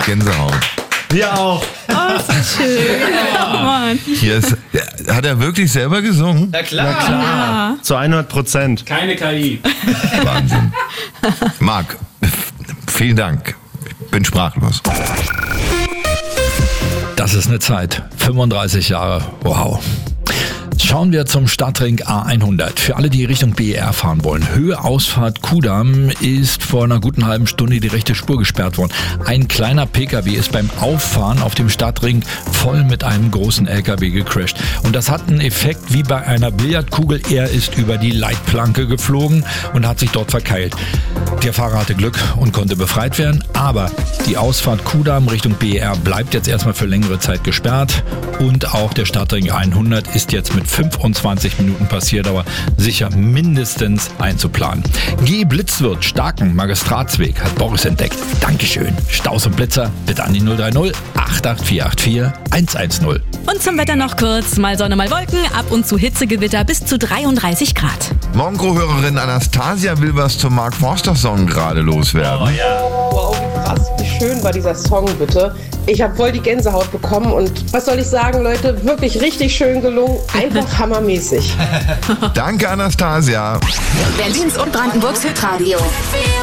Gänsehaut. Wir auch. Oh, ist schön. Oh, Mann. Hier ist, hat er wirklich selber gesungen? Na klar. Ja. Zu 100%. Keine KI. Wahnsinn. Marc, vielen Dank. Ich bin sprachlos. Das ist eine Zeit. 35 Jahre. Wow. Schauen wir zum Stadtring A100. Für alle, die Richtung BER fahren wollen. Höhe Ausfahrt Kudamm ist vor einer guten halben Stunde die rechte Spur gesperrt worden. Ein kleiner PKW ist beim Auffahren auf dem Stadtring voll mit einem großen LKW gecrasht. Und das hat einen Effekt wie bei einer Billardkugel. Er ist über die Leitplanke geflogen und hat sich dort verkeilt. Der Fahrer hatte Glück und konnte befreit werden, aber die Ausfahrt Kudamm Richtung BER bleibt jetzt erstmal für längere Zeit gesperrt und auch der Stadtring 100 ist jetzt mit 25 Minuten Passierdauer sicher mindestens einzuplanen. G. Blitzwirt Starken Magistratsweg hat Boris entdeckt. Dankeschön. Staus und Blitzer bitte an die 030 88484 110. Und zum Wetter noch kurz. Mal Sonne, mal Wolken. Ab und zu Hitzegewitter bis zu 33 Grad. Mongo-Hörerin Anastasia will was zum Mark Forster-Song gerade loswerden. Wow, wie krass, wie schön war dieser Song, bitte. Ich habe voll die Gänsehaut bekommen und was soll ich sagen, Leute, wirklich richtig schön gelungen, einfach hammermäßig. Danke, Anastasia. Berlins und Brandenburgs Hitradio.